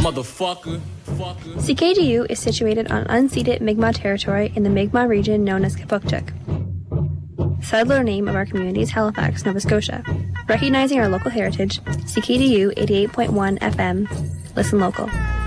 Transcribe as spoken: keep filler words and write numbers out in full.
Motherfucker. Fucker. C K G U is situated on unceded Mi'kmaq territory in the Mi'kmaq region known as Kipukchuk. Settler name of our community is Halifax, Nova Scotia. Recognizing our local heritage, C K D U eighty-eight point one F M. Listen local.